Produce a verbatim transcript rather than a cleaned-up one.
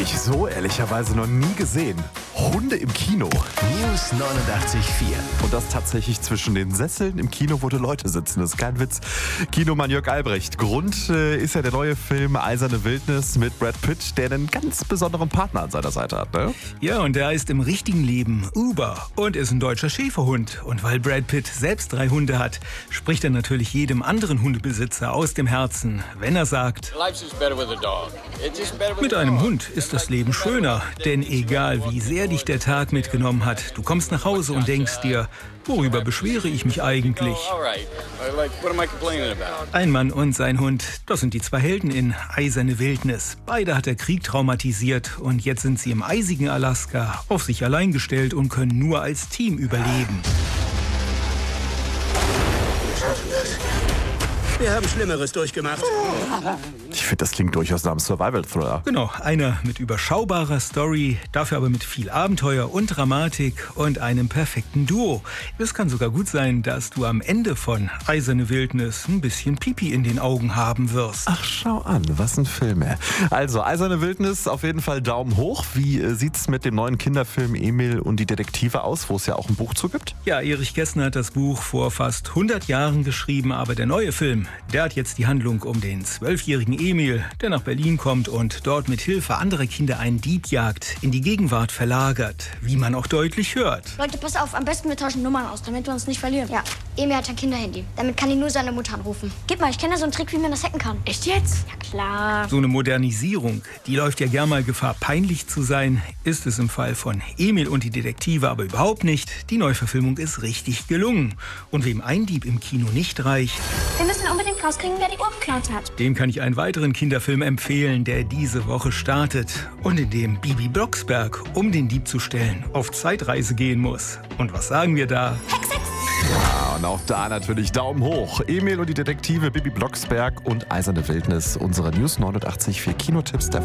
ich so ehrlicherweise noch nie gesehen. Hunde im Kino. News neunundachtzig Komma vier. Und das tatsächlich zwischen den Sesseln im Kino, wo die Leute sitzen. Das ist kein Witz. Kinomann Jörg Albrecht. Grund äh, ist ja der neue Film Eiserne Wildnis mit Brad Pitt, der einen ganz besonderen Partner an seiner Seite hat, ne? Ja, und der heißt im richtigen Leben Uber und ist ein deutscher Schäferhund. Und weil Brad Pitt selbst drei Hunde hat, spricht er natürlich jedem anderen Hundebesitzer aus dem Herzen, wenn er sagt: Mit einem Hund ist das Leben schöner, denn egal wie sehr dich der Tag mitgenommen hat, du kommst nach Hause und denkst dir, worüber beschwere ich mich eigentlich? Ein Mann und sein Hund, das sind die zwei Helden in Eiserne Wildnis. Beide hat der Krieg traumatisiert und jetzt sind sie im eisigen Alaska auf sich allein gestellt und können nur als Team überleben. Wir haben Schlimmeres durchgemacht. Ich finde, das klingt durchaus nach einem Survival-Thriller. Genau, einer mit überschaubarer Story, dafür aber mit viel Abenteuer und Dramatik und einem perfekten Duo. Es kann sogar gut sein, dass du am Ende von Eiserne Wildnis ein bisschen Pipi in den Augen haben wirst. Ach, schau an, was ein Film. Also, Eiserne Wildnis, auf jeden Fall Daumen hoch. Wie äh, sieht's mit dem neuen Kinderfilm Emil und die Detektive aus, wo es ja auch ein Buch zu gibt? Ja, Erich Kästner hat das Buch vor fast hundert Jahren geschrieben, aber der neue Film, der hat jetzt die Handlung um den zwölfjährigen Emil, der nach Berlin kommt und dort mit Hilfe anderer Kinder einen Dieb jagt, in die Gegenwart verlagert, wie man auch deutlich hört. Leute, pass auf, am besten wir tauschen Nummern aus, damit wir uns nicht verlieren. Ja, Emil hat ein Kinderhandy. Damit kann ihn nur seine Mutter anrufen. Gib mal, ich kenne da so einen Trick, wie man das hacken kann. Echt jetzt? Ja, klar. So eine Modernisierung, die läuft ja gern mal Gefahr, peinlich zu sein, ist es im Fall von Emil und die Detektive aber überhaupt nicht. Die Neuverfilmung ist richtig gelungen. Und wem ein Dieb im Kino nicht reicht, Wir müssen unbedingt rauskriegen, wer die Uhr geklaut hat. dem kann ich einen weiteren Kinderfilm empfehlen, der diese Woche startet und in dem Bibi Blocksberg, um den Dieb zu stellen, auf Zeitreise gehen muss. Und was sagen wir da? Ja, und auch da natürlich Daumen hoch. Emil und die Detektive, Bibi Blocksberg und Eiserne Wildnis, unsere News neunundachtzig Komma vier Kinotipps der